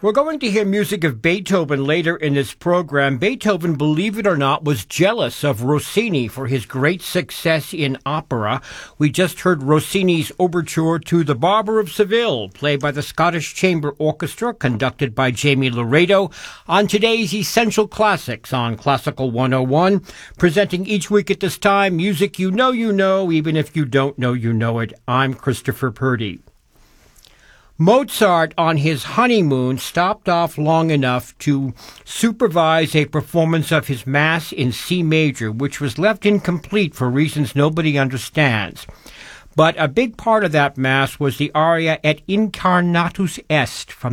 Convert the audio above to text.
We're going to hear music of Beethoven later in this program. Beethoven, believe it or not, was jealous of Rossini for his great success in opera. We just heard Rossini's overture to The Barber of Seville, played by the Scottish Chamber Orchestra, conducted by Jamie Laredo, on today's Essential Classics on Classical 101, presenting each week at this time music you know, even if you don't know you know it. I'm Christopher Purdy. Mozart, on his honeymoon, stopped off long enough to supervise a performance of his Mass in C major, which was left incomplete for reasons nobody understands. But a big part of that Mass was the aria Et Incarnatus Est from